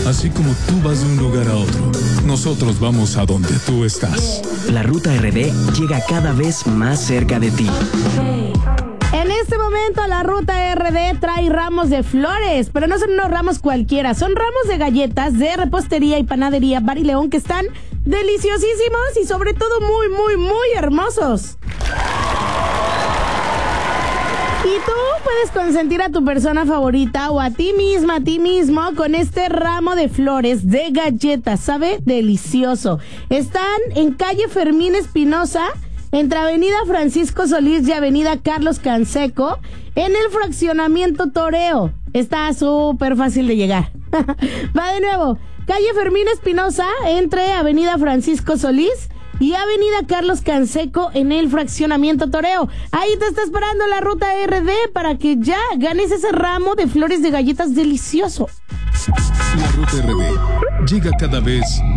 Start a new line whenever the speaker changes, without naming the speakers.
Así como tú vas de un lugar a otro, nosotros vamos a donde tú estás.
La Ruta RD llega cada vez más cerca de ti.
En este momento la Ruta RD trae ramos de flores, pero no son unos ramos cualquiera, son ramos de galletas de repostería y panadería Bar y León que están deliciosísimos y sobre todo muy, muy, muy hermosos. Y tú puedes consentir a tu persona favorita o a ti misma, a ti mismo con este ramo de flores de galletas. Sabe delicioso. Están en calle Fermín Espinosa, entre Avenida Francisco Solís y Avenida Carlos Canseco, en el fraccionamiento Toreo. Está súper fácil de llegar. Va de nuevo. Calle Fermín Espinosa, entre Avenida Francisco Solís y Avenida Carlos Canseco en el fraccionamiento Toreo. Ahí te está esperando la Ruta RD para que ya ganes ese ramo de flores de galletas delicioso.
La Ruta RD llega cada vez